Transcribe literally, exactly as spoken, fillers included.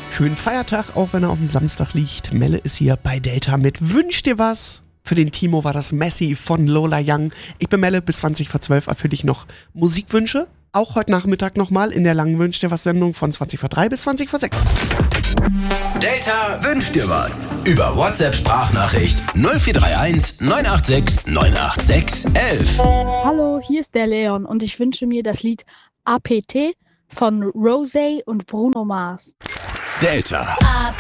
Schönen Feiertag, auch wenn er auf dem Samstag liegt. Melle ist hier bei Delta mit Wünsch dir was. Für den Timo war das Messi von Lola Young. Ich bin Melle, bis zwanzig vor zwölf erfülle ich noch Musikwünsche. Auch heute Nachmittag nochmal in der langen Wünsch dir was Sendung von zwanzig vor drei bis zwanzig vor sechs. Delta wünscht dir was. Über WhatsApp-Sprachnachricht null vier drei eins neun acht sechs neun acht sechs eins eins. Hallo, hier ist der Leon und ich wünsche mir das Lied A P T von Rosé und Bruno Mars. Delta.